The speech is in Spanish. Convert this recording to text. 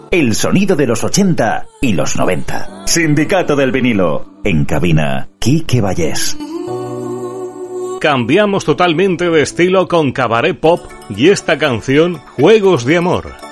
El sonido de los 80 y los 90. Sindicato del vinilo. En cabina, Quique Vallés. Cambiamos totalmente de estilo con Cabaret Pop y esta canción, Juegos de Amor.